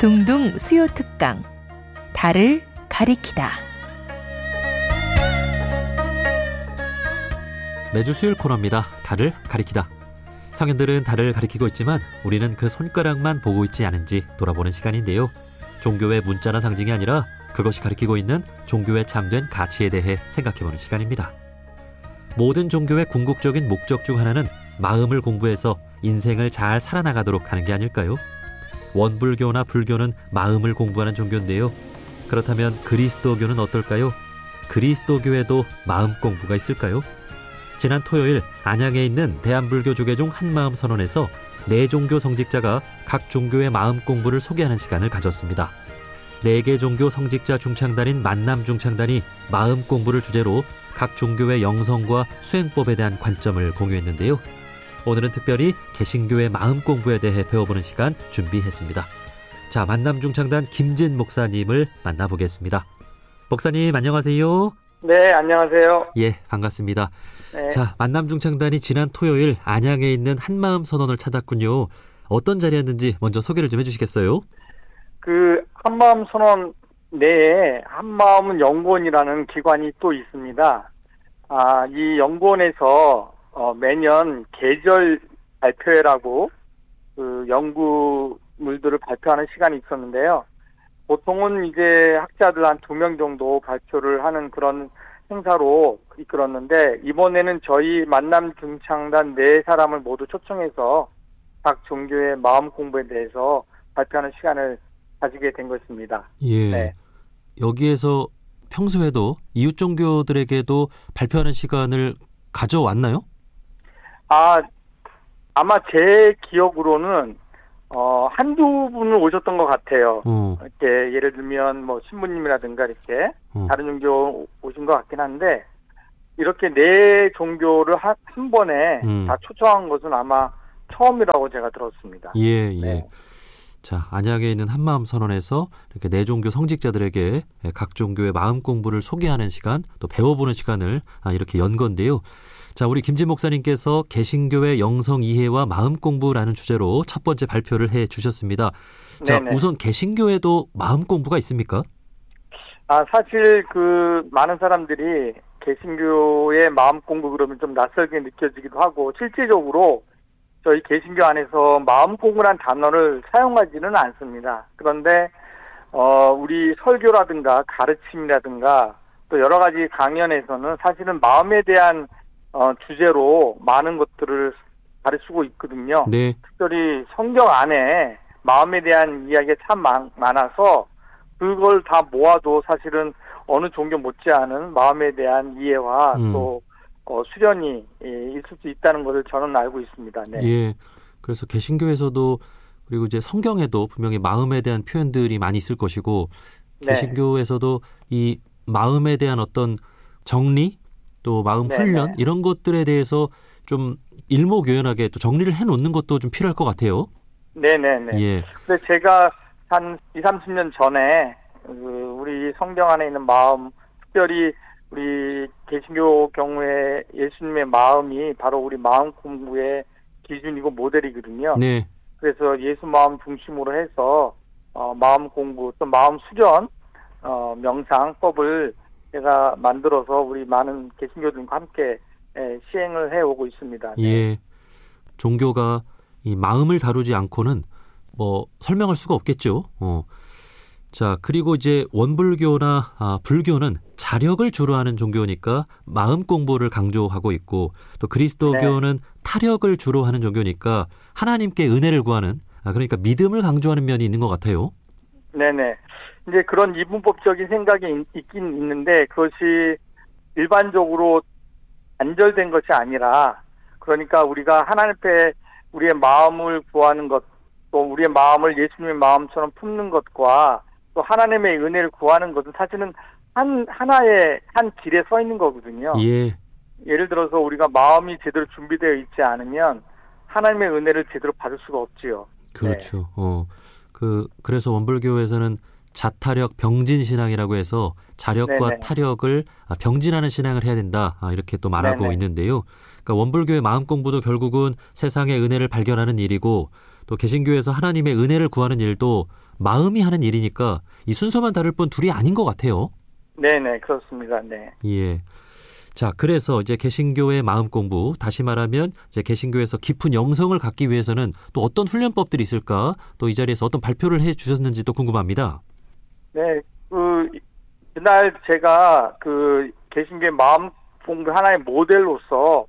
둥둥 수요 특강 달을 가리키다. 매주 수요일 코너입니다. 달을 가리키다. 성인들은 달을 가리키고 있지만 우리는 그 손가락만 보고 있지 않은지 돌아보는 시간인데요. 종교의 문자나 상징이 아니라 그것이 가리키고 있는 종교의 참된 가치에 대해 생각해보는 시간입니다. 모든 종교의 궁극적인 목적 중 하나는 마음을 공부해서 인생을 잘 살아나가도록 하는 게 아닐까요? 원불교나 불교는 마음을 공부하는 종교인데요. 그렇다면 그리스도교는 어떨까요? 그리스도교에도 마음 공부가 있을까요? 지난 토요일 안양에 있는 대한불교 조계종 한마음선언에서 네 종교 성직자가 각 종교의 마음 공부를 소개하는 시간을 가졌습니다. 4개 종교 성직자 중창단인 만남중창단이 마음 공부를 주제로 각 종교의 영성과 수행법에 대한 관점을 공유했는데요. 오늘은 특별히 개신교의 마음 공부에 대해 배워보는 시간 준비했습니다. 자, 만남중창단 김진 목사님을 만나보겠습니다. 목사님 안녕하세요. 네, 안녕하세요. 예, 반갑습니다. 네. 자, 만남중창단이 지난 토요일 안양에 있는 한마음선언을 찾았군요. 어떤 자리였는지 먼저 소개를 좀 해주시겠어요? 그 한마음선언 내에 한마음은 연구원이라는 기관이 또 있습니다. 이 연구원에서 매년 계절 발표회라고 그 연구물들을 발표하는 시간이 있었는데요. 보통은 이제 학자들 한 2명 정도 발표를 하는 그런 행사로 이끌었는데, 이번에는 저희 만남 중창단 4사람을 모두 초청해서 각 종교의 마음 공부에 대해서 발표하는 시간을 가지게 된 것입니다. 예. 네. 여기에서 평소에도 이웃 종교들에게도 발표하는 시간을 가져왔나요? 아마 제 기억으로는 한두 분은 오셨던 것 같아요. 이렇게 예를 들면 뭐 신부님이라든가 이렇게 다른 종교 오신 것 같긴 한데, 이렇게 4 종교를 한 번에 다 초청한 것은 아마 처음이라고 제가 들었습니다. 예. 네. 자, 안양에 있는 한마음선언에서 이렇게 4 종교 성직자들에게 각 종교의 마음 공부를 소개하는 시간, 또 배워보는 시간을 이렇게 연 건데요. 자, 우리 김진 목사님께서 개신교의 영성 이해와 마음 공부라는 주제로 첫 번째 발표를 해 주셨습니다. 자, 네네. 우선 개신교에도 마음 공부가 있습니까? 사실 그 많은 사람들이 개신교의 마음 공부 그러면 좀 낯설게 느껴지기도 하고, 실제적으로 저희 개신교 안에서 마음 공부란 단어를 사용하지는 않습니다. 그런데 우리 설교라든가 가르침이라든가 또 여러 가지 강연에서는 사실은 마음에 대한 주제로 많은 것들을 가르치고 있거든요. 네. 특별히 성경 안에 마음에 대한 이야기가 참 많아서 그걸 다 모아도 사실은 어느 종교 못지않은 마음에 대한 이해와 또 수련이 있을 수 있다는 것을 저는 알고 있습니다. 네. 예. 그래서 개신교에서도, 그리고 이제 성경에도 분명히 마음에 대한 표현들이 많이 있을 것이고, 네. 개신교에서도 이 마음에 대한 어떤 정리, 또 마음 훈련, 이런 것들에 대해서 좀 일목요연하게 또 정리를 해놓는 것도 좀 필요할 것 같아요. 네네네. 예. 근데 제가 한 20-30년 전에 우리 성경 안에 있는 마음, 특별히 우리 개신교 경우에 예수님의 마음이 바로 우리 마음 공부의 기준이고 모델이거든요. 네. 그래서 예수 마음 중심으로 해서 마음 공부 또 마음 수련 명상법을 제가 만들어서 우리 많은 개신교들과 함께 시행을 해오고 있습니다. 네. 예. 종교가 이 마음을 다루지 않고는 뭐 설명할 수가 없겠죠. 자, 그리고 이제 원불교나 불교는 자력을 주로 하는 종교니까 마음 공부를 강조하고 있고, 또 그리스도교는 타력을 주로 하는 종교니까 하나님께 은혜를 구하는, 그러니까 믿음을 강조하는 면이 있는 것 같아요. 네네. 이제 그런 이분법적인 생각이 있긴 있는데, 그것이 일반적으로 단절된 것이 아니라, 그러니까 우리가 하나님 앞에 우리의 마음을 구하는 것, 또 우리의 마음을 예수님의 마음처럼 품는 것과 또 하나님의 은혜를 구하는 것은 사실은 하나의 한 길에 서 있는 거거든요. 예. 예를 들어서 우리가 마음이 제대로 준비되어 있지 않으면 하나님의 은혜를 제대로 받을 수가 없지요. 그렇죠. 네. 그래서 원불교에서는 자타력 병진신앙이라고 해서 자력과 네네. 타력을 병진하는 신앙을 해야 된다, 이렇게 또 말하고 네네. 있는데요. 그러니까 원불교의 마음 공부도 결국은 세상의 은혜를 발견하는 일이고, 또 개신교에서 하나님의 은혜를 구하는 일도 마음이 하는 일이니까 이 순서만 다를 뿐 둘이 아닌 것 같아요. 네네, 그렇습니다. 네. 예. 자, 그래서 이제 개신교의 마음 공부, 다시 말하면 이제 개신교에서 깊은 영성을 갖기 위해서는 또 어떤 훈련법들이 있을까? 또 이 자리에서 어떤 발표를 해 주셨는지도 궁금합니다. 네, 그날 제가 개신교의 마음 공부 하나의 모델로서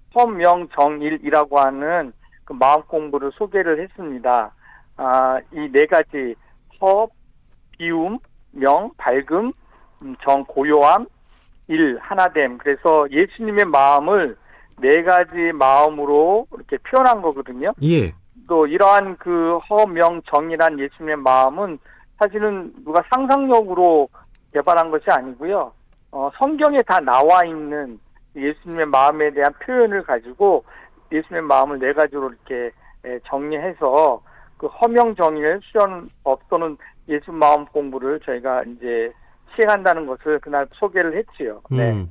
허명정일이라고 하는 그 마음 공부를 소개를 했습니다. 이 네 가지 허, 비움, 명, 밝음, 정, 고요함, 일, 하나됨. 그래서 예수님의 마음을 네 가지 마음으로 이렇게 표현한 거거든요. 예. 또 이러한 그 허명정이란 예수님의 마음은 사실은 누가 상상력으로 개발한 것이 아니고요. 성경에 다 나와 있는 예수님의 마음에 대한 표현을 가지고 예수님의 마음을 네 가지로 이렇게 정리해서 그 허명정의의 수련법 또는 예수 마음 공부를 저희가 이제 시행한다는 것을 그날 소개를 했지요. 네.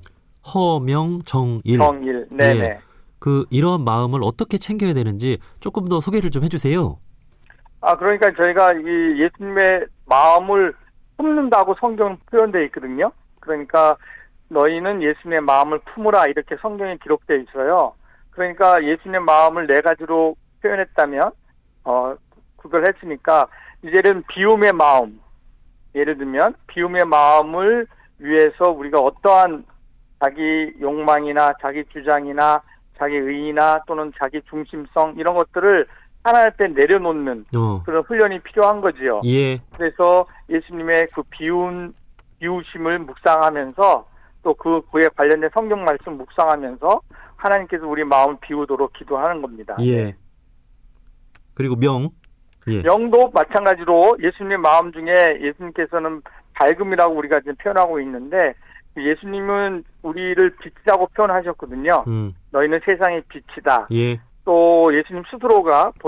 허명정일. 정일. 네네. 예. 이런 마음을 어떻게 챙겨야 되는지 조금 더 소개를 좀 해주세요. 그러니까 저희가 이 예수님의 마음을 품는다고 성경은 표현되어 있거든요. 그러니까 너희는 예수님의 마음을 품으라 이렇게 성경에 기록되어 있어요. 그러니까 예수님의 마음을 네 가지로 표현했다면 그걸 했으니까 이제는 비움의 마음, 예를 들면 비움의 마음을 위해서 우리가 어떠한 자기 욕망이나 자기 주장이나 자기 의의나 또는 자기 중심성 이런 것들을 하나님 앞에 내려놓는 그런 훈련이 필요한 거지요. 예. 그래서 예수님의 그 비우심을 묵상하면서 또 그에 관련된 성경 말씀 묵상하면서 하나님께서 우리 마음을 비우도록 기도하는 겁니다. 예. 그리고 명. 예. 명도 마찬가지로 예수님의 마음 중에 예수님께서는 밝음이라고 우리가 지금 표현하고 있는데 예수님은 우리를 빛이라고 표현하셨거든요. 너희는 세상의 빛이다. 예. 또 예수님 스스로가